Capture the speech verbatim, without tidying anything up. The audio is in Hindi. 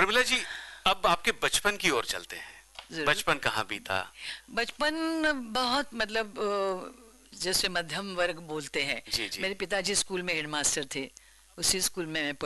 प्रमिला जी, अब आपके बचपन की ओर चलते हैं। बचपन कहाँ बीता? बचपन बहुत मतलब जैसे मध्यम वर्ग बोलते हैं। जी जी। मेरे पिताजी स्कूल में हेडमास्टर थे, उसी स्कूल में मैं